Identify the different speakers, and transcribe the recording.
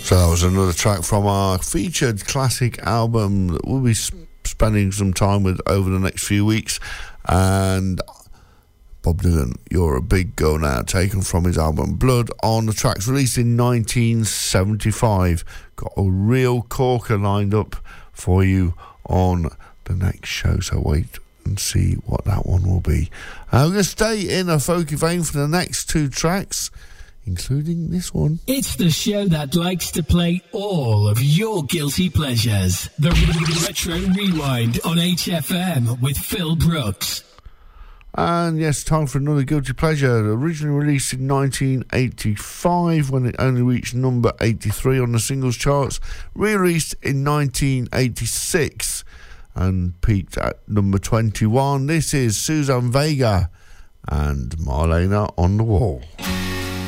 Speaker 1: So that was another track from our featured classic album that we'll be spending some time with over the next few weeks. And Bob Dylan, You're a Big Girl Now, taken from his album Blood on. The track's released in 1975. Got a real corker lined up for you on the next show, so wait and see what that one will be. I'm going to stay in a folky vein for the next two tracks, including this one.
Speaker 2: It's the show that likes to play all of your guilty pleasures. The Retro Rewind on HFM with Phil Brooks.
Speaker 1: And yes, time for another guilty pleasure. Originally released in 1985 when it only reached number 83 on the singles charts. Re-released in 1986 and peaked at number 21. This is Suzanne Vega and Marlena on the Wall.